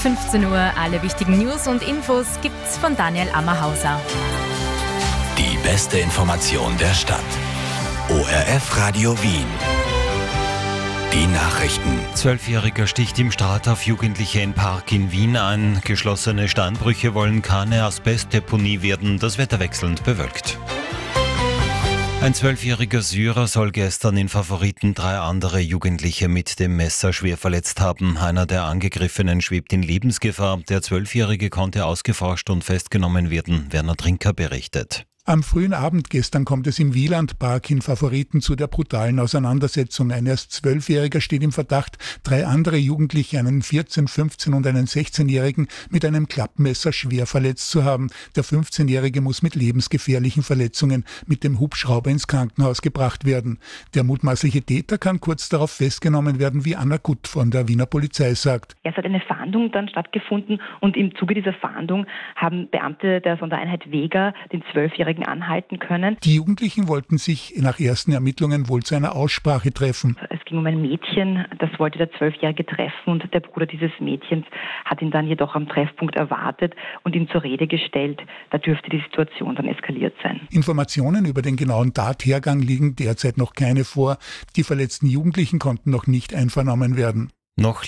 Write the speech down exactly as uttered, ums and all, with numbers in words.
fünfzehn Uhr. Alle wichtigen News und Infos gibt's von Daniel Ammerhauser. Die beste Information der Stadt. O R F Radio Wien. Die Nachrichten. Zwölfjähriger sticht im Streit auf Jugendliche in Park in Wien ein. Geschlossene Steinbrüche wollen keine Asbestdeponie werden. Das Wetter wechselnd bewölkt. Ein zwölfjähriger Syrer soll gestern in Favoriten drei andere Jugendliche mit dem Messer schwer verletzt haben. Einer der Angegriffenen schwebt in Lebensgefahr. Der Zwölfjährige konnte ausgeforscht und festgenommen werden, Werner Trinker berichtet. Am frühen Abend gestern kommt es im Wielandpark in Favoriten zu der brutalen Auseinandersetzung. Ein erst Zwölfjähriger steht im Verdacht, drei andere Jugendliche, einen vierzehn-, fünfzehn- und einen sechzehnjährigen, mit einem Klappmesser schwer verletzt zu haben. Der fünfzehnjährige muss mit lebensgefährlichen Verletzungen mit dem Hubschrauber ins Krankenhaus gebracht werden. Der mutmaßliche Täter kann kurz darauf festgenommen werden, wie Anna Gutt von der Wiener Polizei sagt. Es hat eine Fahndung dann stattgefunden und im Zuge dieser Fahndung haben Beamte der Sondereinheit Vega den Zwölfjährigen anhalten können. Die Jugendlichen wollten sich nach ersten Ermittlungen wohl zu einer Aussprache treffen. Es ging um ein Mädchen, das wollte der Zwölfjährige treffen und der Bruder dieses Mädchens hat ihn dann jedoch am Treffpunkt erwartet und ihn zur Rede gestellt. Da dürfte die Situation dann eskaliert sein. Informationen über den genauen Tathergang liegen derzeit noch keine vor. Die verletzten Jugendlichen konnten noch nicht einvernommen werden. Noch